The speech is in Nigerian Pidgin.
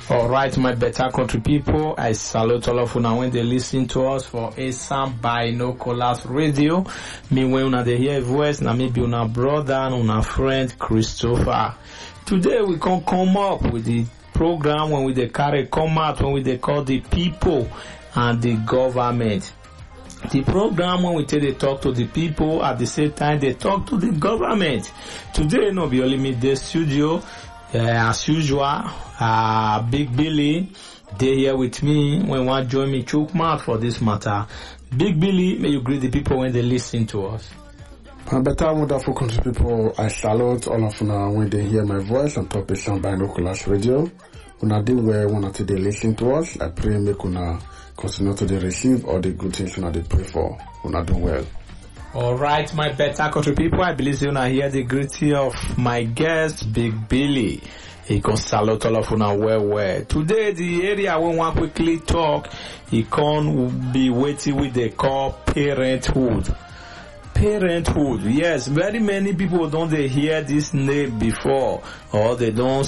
All right, my better country people, I salute all of you now when they listen to us for Asam Binoculars Radio. Me when una dey hear voice, na me be una brother and una friend Christopher. Today we can come up with the program when we dey carry come out when we dey call the people and the government. The program when we tell they talk to the people at the same time they talk to the government. Today no be only me the studio. As usual, Big Billy, they here with me when want to join me choke mouth for this matter. Big Billy, may you greet the people when they listen to us. My better wonderful country people, I salute all of you when they hear my voice on top of Asam Binoculars Radio. Una do well when they listen to us. I pray make una continue to receive all the good things una they pray for. Una do well. Alright, my better country people, I believe you now hear the greeting of my guest, Big Billy. He can salute all of you now well. Today, the area we want quickly talk, he can be waiting with the call parenthood. Parenthood, yes, very many people don't they hear this name before, or they don't